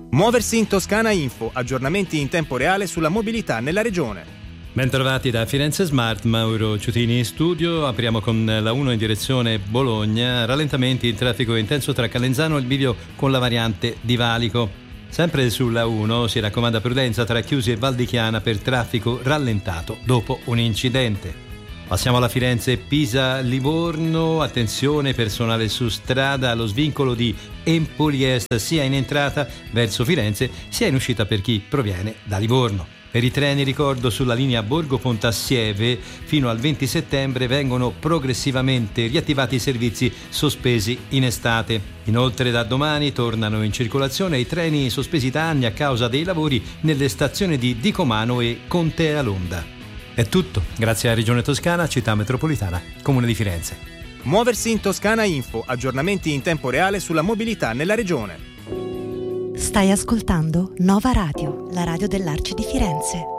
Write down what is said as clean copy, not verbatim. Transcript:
Muoversi in Toscana Info, aggiornamenti in tempo reale sulla mobilità nella regione. Bentrovati da Firenze Smart, Mauro Ciutini in studio. Apriamo con la 1 in direzione Bologna, rallentamenti in traffico intenso tra Calenzano e il bivio con la variante di Valico. Sempre sulla 1 si raccomanda prudenza tra Chiusi e Valdichiana per traffico rallentato dopo un incidente. Passiamo alla Firenze-Pisa-Livorno, attenzione personale su strada allo svincolo di Empoli Est sia in entrata verso Firenze sia in uscita per chi proviene da Livorno. Per i treni, ricordo, sulla linea Borgo Pontassieve fino al 20 settembre vengono progressivamente riattivati i servizi sospesi in estate. Inoltre da domani tornano in circolazione i treni sospesi da anni a causa dei lavori nelle stazioni di Dicomano e Conte Alonda. È tutto, grazie alla Regione Toscana, Città Metropolitana, Comune di Firenze. Muoversi in Toscana Info, aggiornamenti in tempo reale sulla mobilità nella regione. Stai ascoltando Nova Radio, la radio dell'Arci di Firenze.